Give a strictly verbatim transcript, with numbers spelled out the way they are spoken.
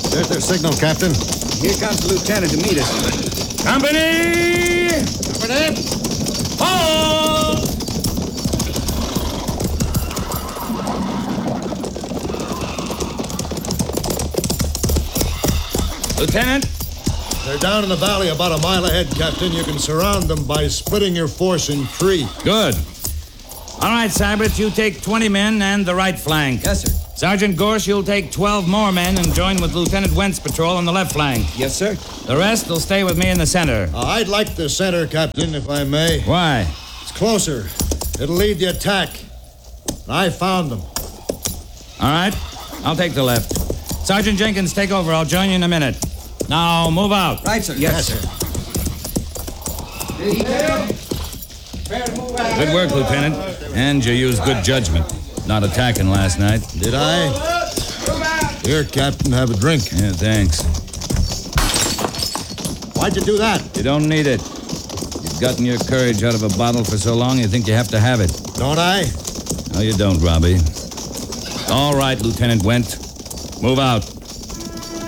There's their signal, Captain. Here comes the lieutenant to meet us. Company! Company! Hold! Lieutenant? They're down in the valley about a mile ahead, Captain. You can surround them by splitting your force in three. Good. All right, Sabbath, you take twenty men and the right flank. Yes, sir. Sergeant Gorse, you'll take twelve more men and join with Lieutenant Wentz patrol on the left flank. Yes, sir. The rest will stay with me in the center. Uh, I'd like the center, Captain, if I may. Why? It's closer. It'll lead the attack. I found them. All right, I'll take the left. Sergeant Jenkins, take over. I'll join you in a minute. Now, move out. Right, sir. Yes, sir. Good work, Lieutenant. And you used good judgment. Not attacking last night. Did I? Here, Captain, have a drink. Yeah, thanks. Why'd you do that? You don't need it. You've gotten your courage out of a bottle for so long, you think you have to have it. Don't I? No, you don't, Robbie. All right, Lieutenant Went. Move out.